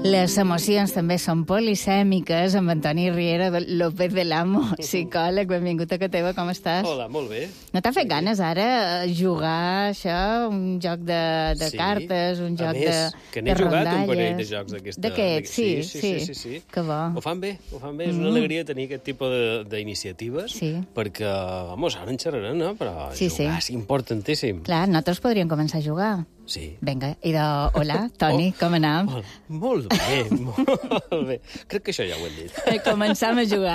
Les emocions també són polisèmiques amb Antoni Riera López del Amo, psicòleg. Benvingut a que teva, com estàs? Hola, molt bé. No t'ha fet ganes ara jugar això, un joc de cartes, un joc de rondalles? A més, que n'he jugat un parell de jocs d'aquesta... D'aquests, sí. Que bo. Ho fan bé. És una alegria tenir aquest tipus d'iniciatives, perquè, vamos, ara en xerrarem, no? Però jugar és importantíssim. Clar, nosaltres podríem començar a jugar. Sí. Vinga, hola, Toni, com anem? Molt bé. Crec que això ja ho hem dit. Començam a jugar.